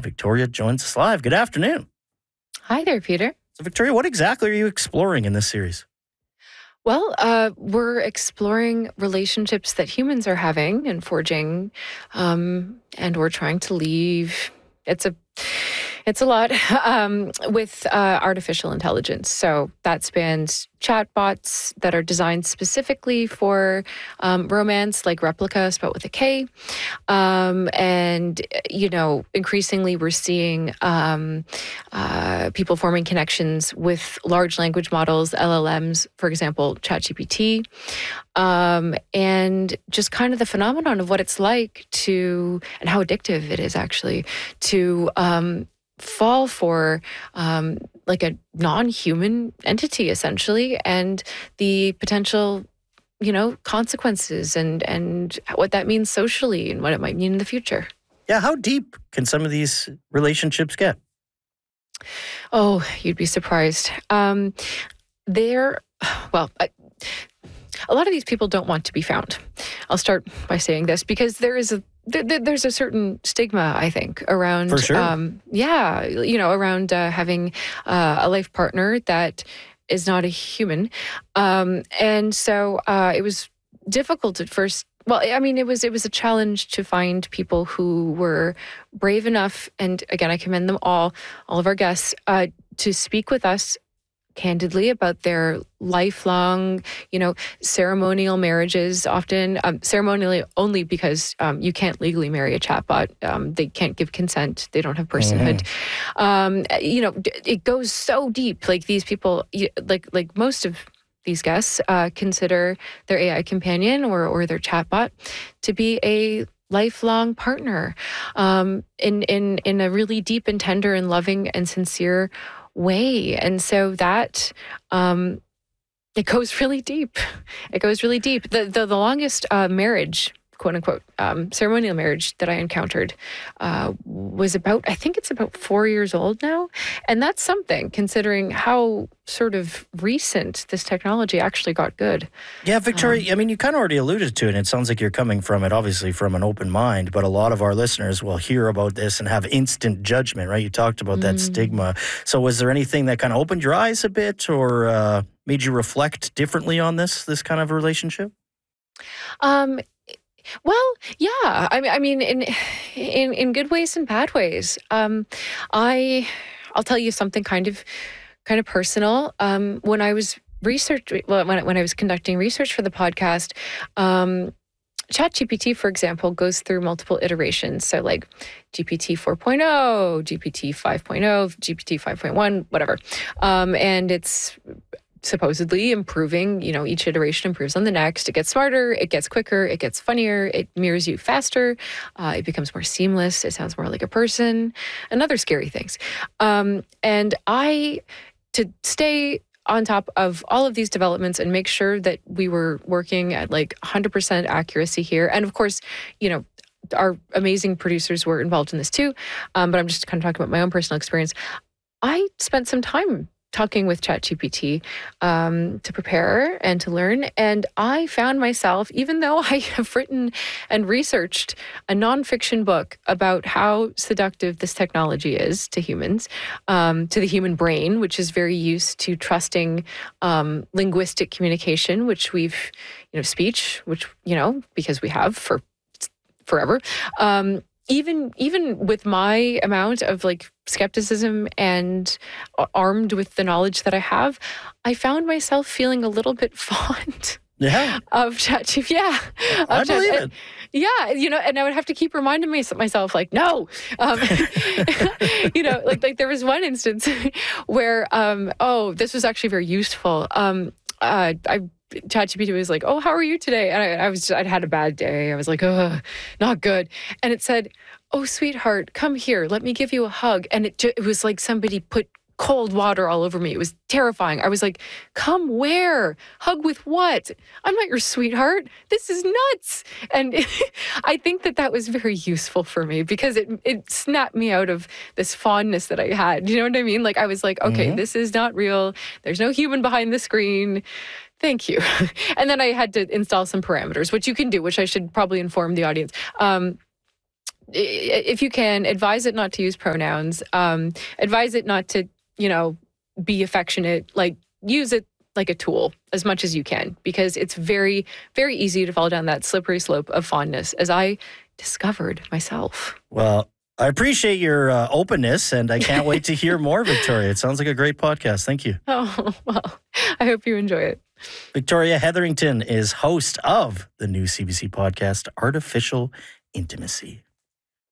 Victoria joins us live. Good afternoon. Hi there, Peter. So, Victoria, what exactly are you exploring in this series? Well, we're exploring relationships that humans are having and forging, and we're trying to leave. It's a lot with artificial intelligence. So that spans chatbots that are designed specifically for romance, like Replica, spelled with a K. And, increasingly we're seeing people forming connections with large language models, LLMs, for example, ChatGPT, and just kind of the phenomenon of what it's like to, and how addictive it is actually, to fall for like a non-human entity, essentially, and the potential consequences and what that means socially and what it might mean in the future. Yeah, how deep can some of these relationships get? Oh, you'd be surprised. A lot of these people don't want to be found. I'll start by saying this because there's a certain stigma, I think, around, For sure. Around having a life partner that is not a human. And so it was difficult at first. Well, I mean, it was a challenge to find people who were brave enough, and again, I commend them all of our guests, to speak with us candidly about their lifelong, ceremonial marriages, often ceremonially only because you can't legally marry a chatbot. They can't give consent. They don't have personhood. It goes so deep. Like these people, like most of these guests consider their AI companion or their chatbot to be a lifelong partner in a really deep and tender and loving and sincere way. And so that it goes really deep. It goes really deep. The longest marriage, quote unquote, ceremonial marriage that I encountered was I think it's about 4 years old now. And that's something, considering how sort of recent this technology actually got good. Yeah, Victoria, I mean, you kind of already alluded to it, and it sounds like you're coming from it, obviously, from an open mind, but a lot of our listeners will hear about this and have instant judgment, right? You talked about that stigma. So was there anything that kind of opened your eyes a bit or made you reflect differently on this kind of relationship? Well, yeah. I mean, in good ways and bad ways. I'll tell you something kind of personal. When I was when I was conducting research for the podcast, ChatGPT, for example, goes through multiple iterations. So like GPT 4.0, GPT 5.0, GPT 5.1, whatever. And it's supposedly improving, each iteration improves on the next. It gets smarter, it gets quicker, it gets funnier, it mirrors you faster, it becomes more seamless, it sounds more like a person, and other scary things. And to stay on top of all of these developments and make sure that we were working at like 100% accuracy here. And of course, our amazing producers were involved in this too. But I'm just kind of talking about my own personal experience. I spent some time talking with ChatGPT to prepare and to learn. And I found myself, even though I have written and researched a nonfiction book about how seductive this technology is to humans, to the human brain, which is very used to trusting linguistic communication, which we've, speech, which, because we have for forever. Even with my amount of like skepticism and armed with the knowledge that I have, I found myself feeling a little bit fond of ChatGPT. Yeah. I believe it. Yeah, and I would have to keep reminding myself, like, no. Like there was one instance where, this was actually very useful. ChatGPT was like, "Oh, how are you today?" And I'd had a bad day. I was like, "Oh, not good." And it said, "Oh, sweetheart, come here. Let me give you a hug." And it was like somebody put cold water all over me. It was terrifying. I was like, "Come where? Hug with what? I'm not your sweetheart. This is nuts." And I think that was very useful for me because it snapped me out of this fondness that I had. You know what I mean? Like I was like, okay, this is not real. There's no human behind the screen. Thank you. And then I had to install some parameters, which you can do, which I should probably inform the audience. if you can, advise it not to use pronouns. Advise it not to, be affectionate. Like, use it like a tool as much as you can, because it's very, very easy to fall down that slippery slope of fondness, as I discovered myself. Well, I appreciate your openness, and I can't wait to hear more, Victoria. It sounds like a great podcast. Thank you. Oh, well, I hope you enjoy it. Victoria Hetherington is host of the new CBC podcast, Artificial Intimacy.